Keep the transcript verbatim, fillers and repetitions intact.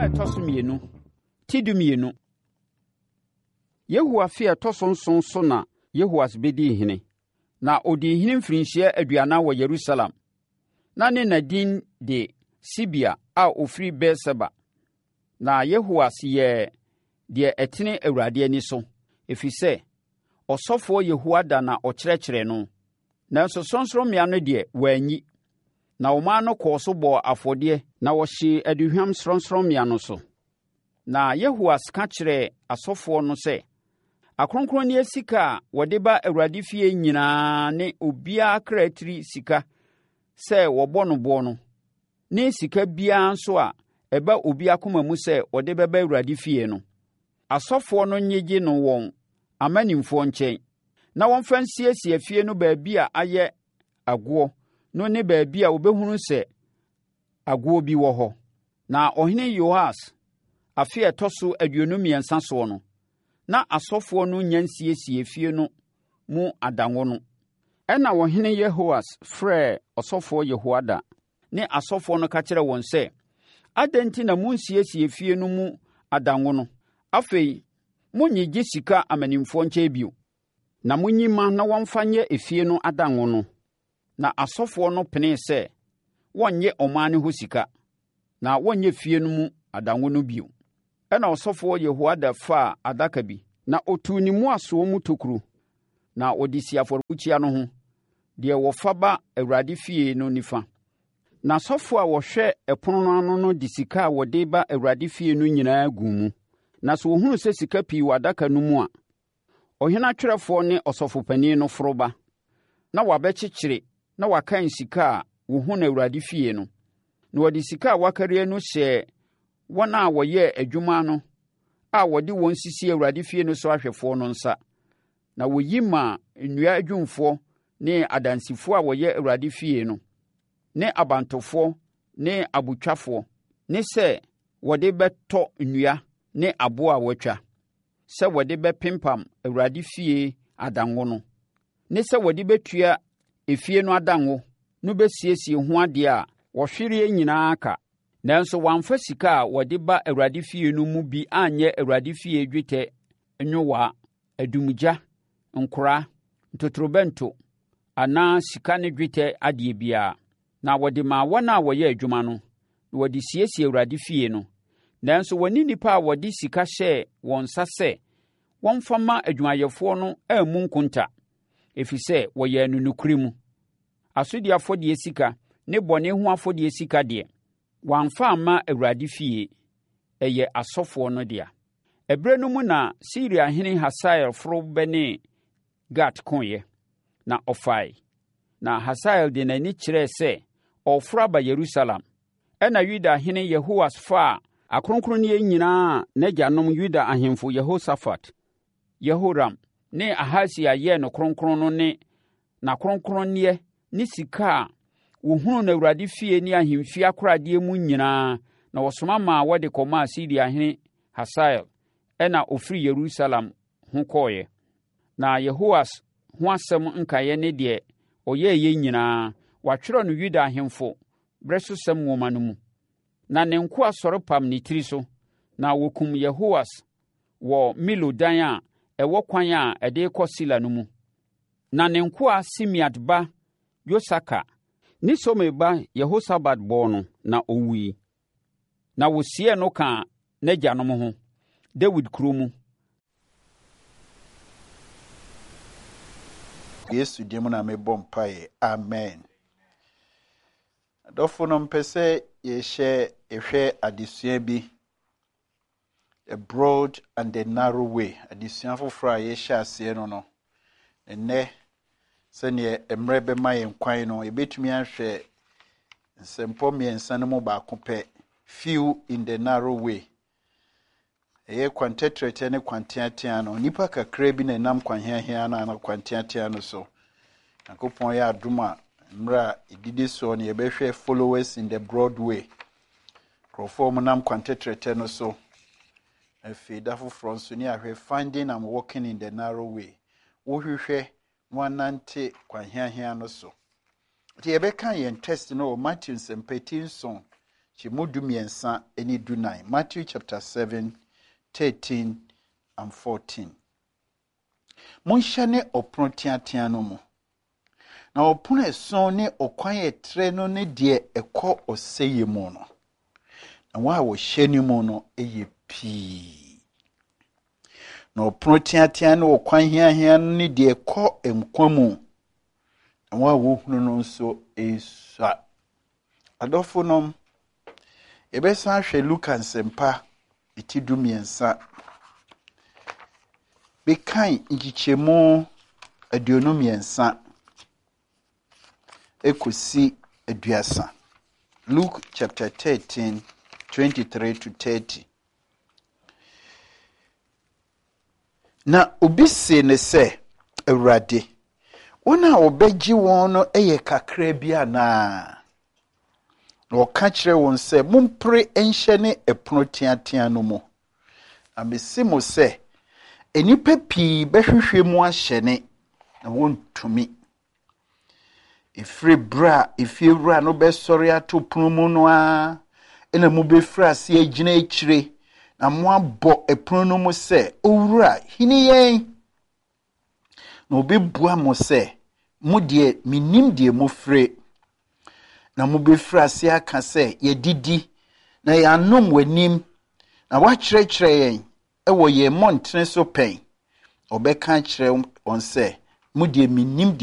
a ɛtɔ so mmienu, ti du mmienu. Yehoas fi a ɛtɔ so nson so na Yehoas bɛdii hene, na ɔdii hene mfirinhyia aduanan wɔ Yerusalem. Na ne na din de Sibia a ɔfiri Beer-Seba. Na Yehoas yɛ deɛ ɛtene Awurade ani so, ɛfiri sɛ, ɔsɔfoɔ Yehoiada na ɔkyerɛkyerɛ no. Nanso sorɔnsorɔmmea no deɛ wanyi. Na ɔman no kɔɔ so bɔɔ afɔdeɛ na wɔhyee aduhwam sorɔnsorɔmmea no so. Na Yehoas ka kyerɛɛ asɔfoɔ no sɛ, akronkronneɛ sika a wɔde ba Awurade fie nyinaa ne obiara kra tiri sika sɛ wɔbɔ no boɔ no, ne sika biara nso a ɛba obi akoma mu sɛ wɔde bɛba Awurade fie no, asɔfoɔ no nyegye no wɔn amanimfoɔ nkyɛn, na wɔmfa nsiesie fie no baabi a ayɛ agoɔ no ne baabi a wɔbɛhunu sɛ agoɔ bi wɔ hɔ. Na ɔhene Yoas afe a ɛtɔ so aduonu mmiɛnsa soɔ no, na asɔfoɔ no nya nsiesie fie no mu adanwo no. Ɛna ɔhene Yehoas frɛɛ ɔsɔfoɔ Yehoiada ne asɔfoɔ no ka kyerɛɛ wɔn sɛ, adɛn nti na monsiesie fie no mu adanwo no? Afei, monnyegye sika amanimfoɔ nkyɛn bio, na monyi ma na wɔmfa nyɛ efie no adanwo no. Na asɔfoɔ no penee sɛ wɔnyɛ ɔman no hɔ sika, na wɔnyɛ fie no mu adanwo no bio. Ɛna ɔsɔfoɔ Yehoiada faa adaka bi, na ɔtuu ne mu asoɔ mu tokuro, na ɔde si afɔrebukyia no ho, deɛ wɔfa ba Awurade fie no nifa. Na asɔfoɔ a wɔhwɛ ɛpono no ano no de sika a wɔde ba Awurade fie no nyinaa guu mu. Na sɛ wɔhunu sɛ sika pii wɔ adaka no mu a, ɔhene atwerɛfoɔ ne ɔsɔfopanin no foro ba, na wɔabɛkyekyere na wɔakan sika a wɔhu no Awurade fie no. Na wɔde sika a wɔakarie no hyɛɛ wɔn a wɔyɛ adwuma no a wɔde wɔn sisi Awurade fie no so ahwɛfoɔ no nsa. Na wɔyi maa nnua adwumfoɔ ne adansifoɔ a wɔyɛ Awurade fie no, ne abantofoɔ ne abotwafoɔ, ne sɛ wɔde bɛtɔ nnua ne aboɔ a wɔatwa, sɛ wɔde bɛpempam Awurade fie adanwo no, ne sɛ wɔde bɛtua efie no adanwo no bɛsiesie ho adeɛ a wɔhwereɛ nyinaa ka. Nanso wɔamfa sika a wɔde ba Awurade fie no mu bi anyɛ Awurade fie dwetɛ nwowaa, adumgya, nkora, ntotorobɛnto anaa sika ne dwetɛ adeɛ biara. Na wɔde maa wɔn a wɔyɛ adwuma no, na wɔde siesie Awurade fie no. Nanso wɔne nnipa a wɔde sika hyɛɛ wɔn nsa sɛ wɔmfa ma adwumayɛfoɔ no ammu nkonta, ɛfiri sɛ wɔyɛɛ no nokorɛ mu. Asodi afɔdeɛ sika ne bɔne ho afɔdeɛ sika deɛ, wɔamfa amma Awurade fie, ɛyɛ asɔfoɔ no dea. Ɛberɛ no mu na Siriahene Hasael foro bɛne Gat koeɛ, na ɔfae. Na Hasael de n'ani kyerɛɛ sɛ ɔreforo aba Yerusalem. Ɛna Yudahene Yehoas faa akronkronneɛ nyinaa a n'agyanom Yuda ahemfo Yehosafat, Yehoram ne Ahasia yɛɛ no kronkron no ne n'akronkronneɛ ne sika a wɔhunu no Awurade fie ne ahemfie akoradeɛ mu nyinaa, na wɔsoma maa wɔde kɔmaa Siriahene Hasael, ɛna ɔfiri Yerusalem ho kɔɔeɛ. Na Yehoas ho asɛm nkaeɛ ne deɛ ɔyɛɛyɛ nyinaa, wɔatwerɛ no Yuda ahemfo berɛsosɛm nwoma no mu. Na ne nkoa sɔre pam ne tiri so, na wɔkum Yehoas wɔ Milo dan a ɛwɔ kwan a ɛde kɔ Sila no mu. Na ne nkoa Simeat ba Yosaka ne Somer ba Yehosabad bɔɔ no, na ɔwuiɛ. Na wɔsiee no kaa n'agyanom ho, Dawid kuro mu. Yesu dim na mebɔ mpaeɛ. Amen. Adɔfo no mpɛ sɛ yɛhyɛ ɛhwɛ adesua bi, a broad and a narrow way. Adesua foforɔ a yɛhyɛ aseɛ no no, ɛnnɛ sɛneɛ mmerɛ bɛma yɛn kwan no, yɛbɛtumi ahwɛ nsɛmpɔ mmiɛnsa no mu baako pɛ, few in the narrow way. Ɛyɛ kwantetrɛtɛ ne kwanteatea no, nipa kakra bi na nam kwanheahea no ana kwanteatea no so. Nyankopɔn yɛ adom a mmerɛ a ɛdidi soɔ no yɛbɛhwɛ followers in the broad way. Nkurɔfoɔ mu nam kwantetrɛtɛ no so. Afei da foforɔ nso ne ahwɛ finding and walking in the narrow way. Wohwehwɛ wanante kwanheahea no so. Nti yɛbɛka yɛn test no wɔ Matthew nsɛmpɛti nson Chimu du miensa eni du nine. Matthew chapter seven, thirteen and fourteen. Monshane opono tiatia no mo. Na opono eson ne okwan etre no ne de ekọ oseye mo no. Na wa wo hyeni mo no eye pii. Na opono tiatia no okwan hia hia no ne de ekọ emkwamu. Na wa wo hunu no nso esua. Adofo nom ebesa hwe Luka nsempa itidu miensa. Bekan ngichemu aduonu miensa ekosi aduasa. Luke chapter thirteen, twenty-three to thirty. Na obi se ne se Awurade, wona obegyi won no eye kakra bi ana. Na oka kire won se mumpre enhye ne epono tiatia no mo. Amesi se enipa pii behwehwe mu ahyene na wontumi. Ifre bra ifiewura no besori ato pono mu no a ena mu befra se agina ekire na mo abo epono no mu se owura hini yen na obebua mo se mo de minim de mo fre na mo befra se aka se ye didi na ya nom wanim na wa kyerɛkyerɛ yen ewo ye montre so pen obeka kyerɛ on se mo de minim